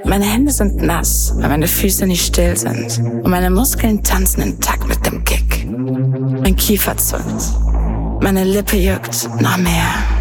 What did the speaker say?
Meine Hände sind nass, weil meine Füße nicht still sind. Und meine Muskeln tanzen in Takt mit dem Kick. Mein Kiefer zuckt. Meine Lippe juckt noch mehr.